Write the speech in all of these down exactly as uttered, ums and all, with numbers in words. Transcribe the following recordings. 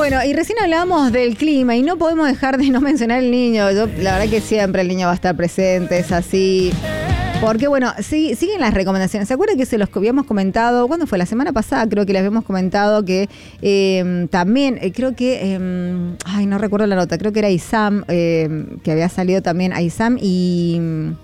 Bueno, y recién hablábamos del clima y no podemos dejar de no mencionar el niño. Yo, la verdad que siempre el niño va a estar presente, es así. Porque bueno, sí, siguen las recomendaciones. ¿Se acuerdan que se los habíamos comentado? ¿Cuándo fue? La semana pasada creo que les habíamos comentado que eh, también, eh, creo que, eh, ay, no recuerdo la nota, creo que era ISAM, eh, que había salido también a ISAM y...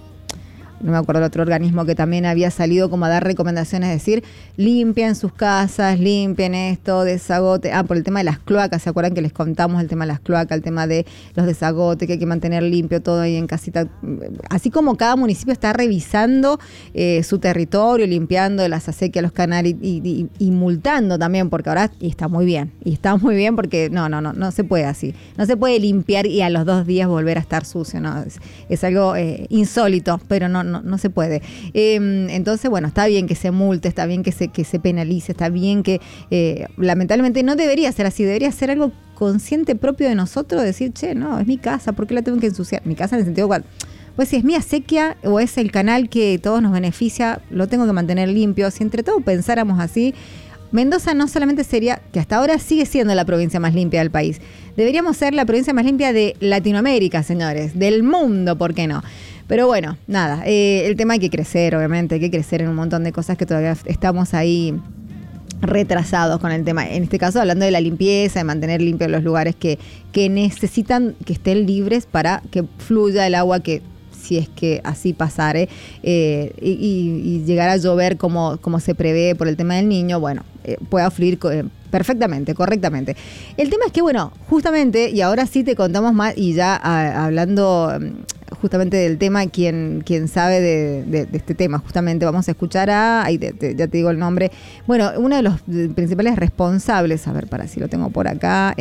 no me acuerdo el otro organismo que también había salido como a dar recomendaciones, es decir, limpien sus casas, limpien esto, desagote. Ah, por el tema de las cloacas, ¿se acuerdan que les contamos el tema de las cloacas, el tema de los desagotes, que hay que mantener limpio todo ahí en casita? Así como cada municipio está revisando eh, su territorio, limpiando las acequias, los canales y, y, y multando también, porque ahora y está muy bien, y está muy bien porque no, no, no, no se puede así. No se puede limpiar y a los dos días volver a estar sucio, ¿no? Es, es algo eh, insólito, pero no, no No, no se puede. Eh, entonces, bueno, está bien que se multe, está bien que se, que se penalice, está bien que eh, lamentablemente no debería ser así, debería ser algo consciente propio de nosotros, decir, che, no, es mi casa, ¿por qué la tengo que ensuciar? Mi casa en el sentido cual, pues si es mi acequia o es el canal que todos nos beneficia, lo tengo que mantener limpio. Si entre todos pensáramos así, Mendoza no solamente sería, que hasta ahora sigue siendo la provincia más limpia del país, deberíamos ser la provincia más limpia de Latinoamérica, señores, del mundo, ¿por qué no? Pero bueno, nada, eh, el tema hay que crecer, obviamente, hay que crecer en un montón de cosas que todavía estamos ahí retrasados con el tema. En este caso, hablando de la limpieza, de mantener limpios los lugares que, que necesitan que estén libres para que fluya el agua, que si es que así pasare, eh, y, y llegar a llover como, como se prevé por el tema del niño, bueno, eh, pueda fluir eh, perfectamente, correctamente. El tema es que, bueno, justamente, y ahora sí te contamos más, y ya a, hablando justamente del tema, quien, quien sabe de, de, de este tema, justamente vamos a escuchar a, ahí te, te, ya te digo el nombre, bueno, uno de los principales responsables, a ver, para si lo tengo por acá,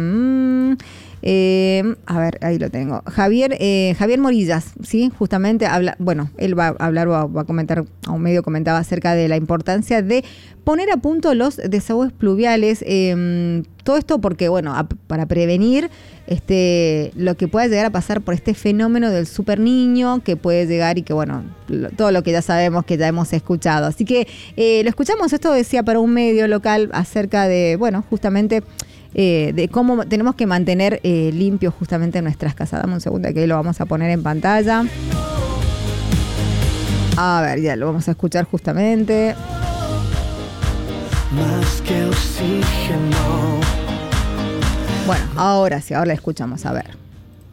eh, Eh, a ver, ahí lo tengo. Javier eh, Javier Morillas, ¿sí? Justamente habla, bueno, él va a hablar o va, va a comentar, a un medio comentaba acerca de la importancia de poner a punto los desagües pluviales. Eh, todo esto porque, bueno, a, para prevenir este lo que pueda llegar a pasar por este fenómeno del super niño que puede llegar y que, bueno, lo, todo lo que ya sabemos, que ya hemos escuchado. Así que eh, lo escuchamos, esto decía para un medio local acerca de, bueno, justamente... Eh, de cómo tenemos que mantener eh, limpios justamente nuestras casas. Dame un segundo que ahí lo vamos a poner en pantalla. A ver, ya lo vamos a escuchar justamente. Más que oxígeno. Bueno, ahora sí, ahora la escuchamos, a ver.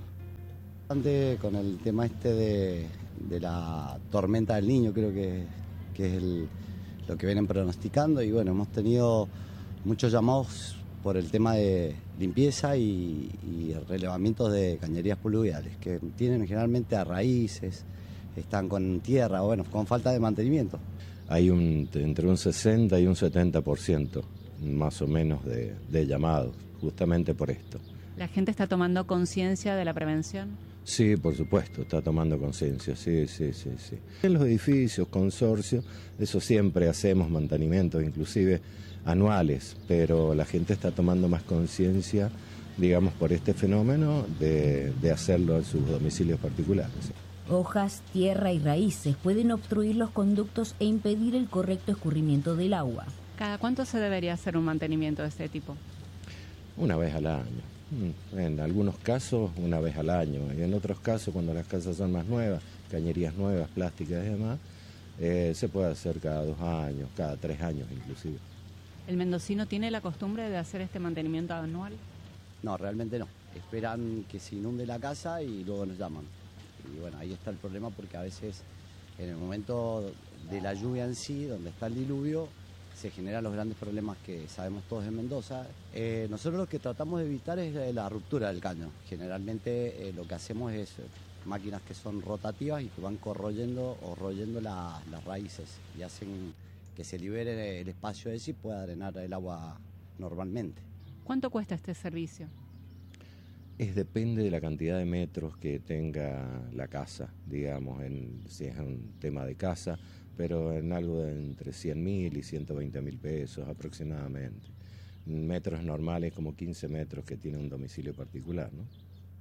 Con el tema este de, de la tormenta del niño, creo que, que es el, lo que vienen pronosticando, y bueno, hemos tenido muchos llamados por el tema de limpieza y, y relevamientos de cañerías pluviales, que tienen generalmente a raíces, están con tierra, bueno, con falta de mantenimiento. Hay un, entre un sesenta y un setenta por ciento más o menos de, de llamados, justamente por esto. ¿La gente está tomando conciencia de la prevención? Sí, por supuesto, está tomando conciencia, sí, sí, sí, sí. En los edificios, consorcios, eso siempre hacemos mantenimientos, inclusive anuales, pero la gente está tomando más conciencia, digamos, por este fenómeno de, de hacerlo en sus domicilios particulares. Hojas, tierra y raíces pueden obstruir los conductos e impedir el correcto escurrimiento del agua. ¿Cada cuánto se debería hacer un mantenimiento de este tipo? Una vez al año. En algunos casos, una vez al año. Y en otros casos, cuando las casas son más nuevas, cañerías nuevas, plásticas y demás, eh, se puede hacer cada dos años, cada tres años inclusive. ¿El mendocino tiene la costumbre de hacer este mantenimiento anual? No, realmente no. Esperan que se inunde la casa y luego nos llaman. Y bueno, ahí está el problema, porque a veces en el momento de la lluvia en sí, donde está el diluvio, se generan los grandes problemas que sabemos todos en Mendoza. Eh, nosotros lo que tratamos de evitar es la ruptura del caño. Generalmente eh, lo que hacemos es máquinas que son rotativas y que van corroyendo o royendo la, las raíces y hacen que se libere el espacio ese y pueda drenar el agua normalmente. ¿Cuánto cuesta este servicio? Es depende de la cantidad de metros que tenga la casa, digamos, en, si es un tema de casa, pero en algo de entre cien mil y ciento veinte mil pesos aproximadamente. Metros normales como quince metros que tiene un domicilio particular, ¿no?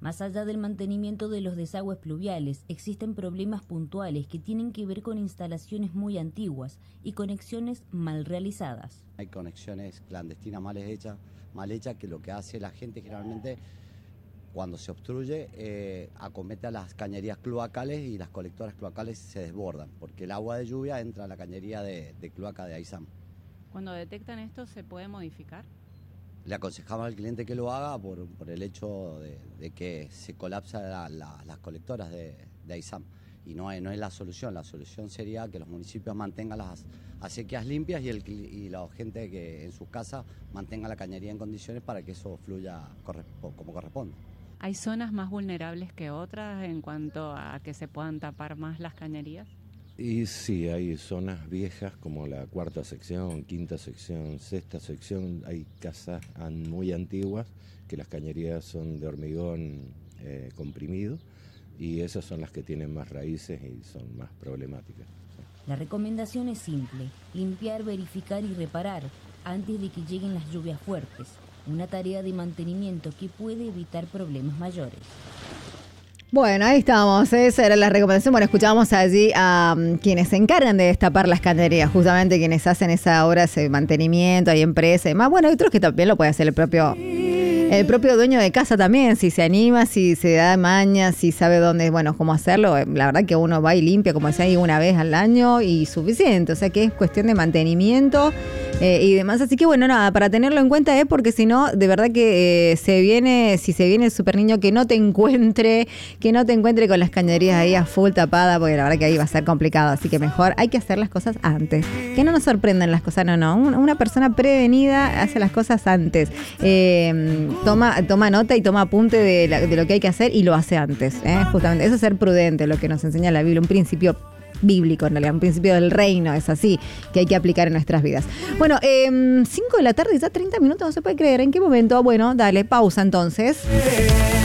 Más allá del mantenimiento de los desagües pluviales, existen problemas puntuales que tienen que ver con instalaciones muy antiguas y conexiones mal realizadas. Hay conexiones clandestinas mal hechas, mal hechas que lo que hace la gente generalmente cuando se obstruye eh, acomete a las cañerías cloacales y las colectoras cloacales se desbordan porque el agua de lluvia entra a la cañería de, de cloaca de AISAM. Cuando detectan esto, ¿se puede modificar? Le aconsejamos al cliente que lo haga por, por el hecho de, de que se colapsan la, la, las colectoras de, de AISAM y no, hay, no es la solución. La solución sería que los municipios mantengan las acequias limpias y, el, y la gente que en sus casas mantenga la cañería en condiciones para que eso fluya como corresponde. ¿Hay zonas más vulnerables que otras en cuanto a que se puedan tapar más las cañerías? Y sí, hay zonas viejas como la cuarta sección, quinta sección, sexta sección. Hay casas muy antiguas que las cañerías son de hormigón eh, comprimido y esas son las que tienen más raíces y son más problemáticas. La recomendación es simple: limpiar, verificar y reparar antes de que lleguen las lluvias fuertes. Una tarea de mantenimiento que puede evitar problemas mayores. Bueno, ahí estamos, esa era la recomendación. Bueno, escuchábamos allí a um, quienes se encargan de destapar las cañerías, justamente quienes hacen esa obra de mantenimiento, hay empresas y demás. Bueno, hay otros que también lo puede hacer el propio el propio dueño de casa también, si se anima, si se da maña, si sabe dónde, bueno, cómo hacerlo. La verdad que uno va y limpia, como decía, ahí una vez al año y suficiente. O sea que es cuestión de mantenimiento eh, y demás. Así que bueno, nada, para tenerlo en cuenta es porque si no, de verdad que eh, se viene, si se viene el super niño, que no te encuentre, que no te encuentre con las cañerías ahí a full tapada, porque la verdad que ahí va a ser complicado. Así que mejor hay que hacer las cosas antes. Que no nos sorprendan las cosas, no, no. Una persona prevenida hace las cosas antes. Eh, Toma, toma nota y toma apunte de, la, de lo que hay que hacer y lo hace antes. ¿eh? Justamente, eso es ser prudente, lo que nos enseña la Biblia, un principio bíblico, en realidad, un principio del reino, es así, que hay que aplicar en nuestras vidas. Bueno, eh, cinco de la tarde, ya treinta minutos, no se puede creer. ¿En qué momento? Bueno, dale, pausa entonces.